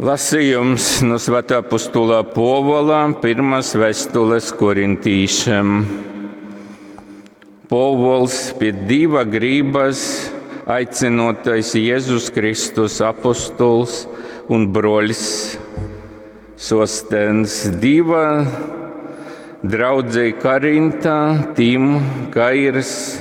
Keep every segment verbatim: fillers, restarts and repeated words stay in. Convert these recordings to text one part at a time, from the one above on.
Lasījums no Svētā apostulā Pāvila pirmās vēstules korintīšiem. Pāvils pie Dieva gribas aicinotais Jēzus Kristus apostols un broļs Sostens Dieva draudzei Korintā, tiem, kā ir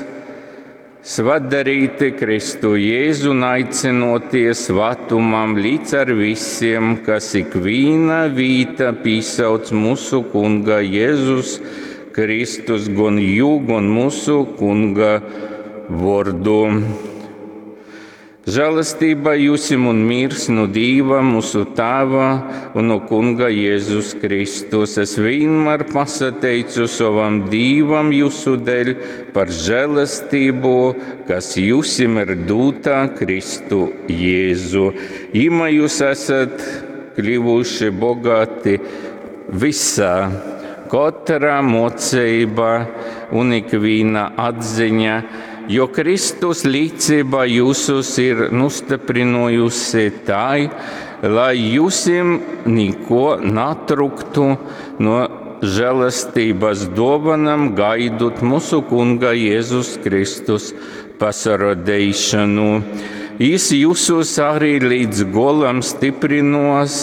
svadarīti Kristu Jēzu un aicinoties svatumam līdz ar visiem, kas ikviena vīta pīsauc mūsu Kunga Jēzus Kristus, gan jū, gan mūsu Kunga vārdu. Žēlastība jūsim un miers no Dieva, mūsu Tēva un no Kunga Jēzus Kristus. Es vienmēr pasateicu savam Dievam jūsu dēļ par žēlastību, kas jūsim ir dūta Kristu Jēzu. Ima jūs esat kļuvuši bogati visā, katra mocība un ikviena atziņa, jo Kristus līdzība jūsus ir nostiprinājusi tai, lai jūsim neko natruktu no žēlastības dāvanām, gaidot mūsu Kunga Jēzus Kristus pasarodēšanu. Jis jūsus arī līdz galam stiprinos,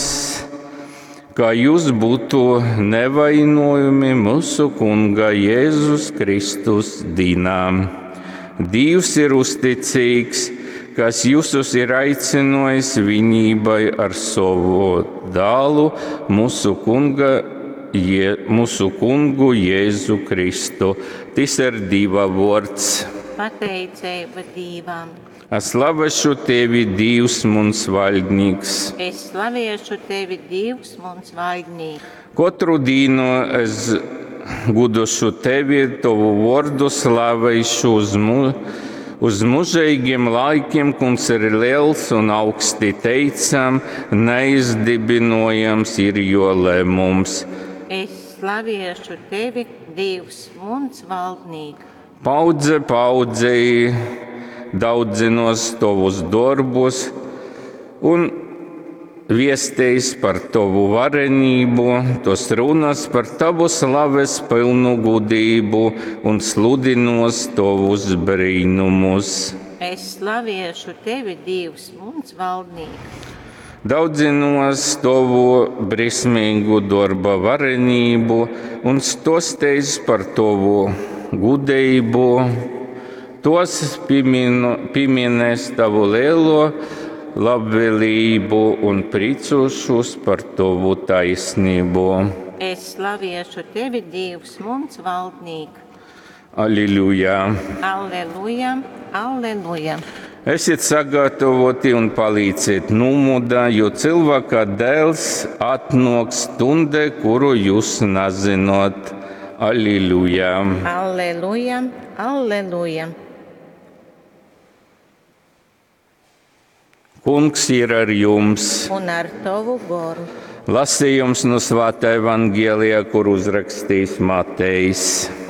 kā jūs būtu nevainojami mūsu Kunga Jēzus Kristus dienā. Dievs ir uzticīgs, kas jūsus ir aicinājis vienībai ar savu dēlu, mūsu, kunga, je, mūsu Kungu Jēzu Kristu. Tas ir Dieva vārds. Pateicība Dievam. Es slavēšu tevi, Dievs, mans valdnieks. Es slavēšu tevi, Dievs, mans valdnieks. Katru dienu es gudošu tevi, tavu vārdu slavēšu uz, mu, uz mūžīgiem laikiem, kungs ir liels un augsti teicam, neizdibinojams ir jo lēmums. Es slavēšu tevi, Dievs, mans valdnieks. Paudze paudzei daudzinos tavus darbus un viestējis par tavu varenību, tos runas par tavu slaves pilnu gudību un sludinos tavus brīnumus. Es slavēšu tevi, Dievs, mans valdnieks. Daudzinos tavu briesmīgu darba varenību un stostējis par tavu gudību. Tos pieminēs tavu lielo labvēlību un priecāšos par tavu taisnību. Es slavēšu tevi, Dievs, mans valdnieks. Alleluja! Alleluja! Alleluja! Esiet sagatavoti un palīdziet nomodā, jo cilvēka dēls atnāk stunda, kuru jūs nezināt. Alleluja! Alleluja! Alleluja! Kungs ir ar jums. Un ar tavu garu. Lasījums no Svētā evangēlijā, kur uzrakstījis Matejs.